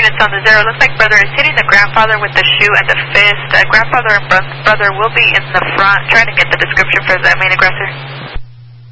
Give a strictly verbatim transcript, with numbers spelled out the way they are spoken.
units on the zero. Looks like brother is hitting the grandfather with the shoe and the fist. Uh, grandfather and bro- brother will be in the front trying to get the description for the main aggressive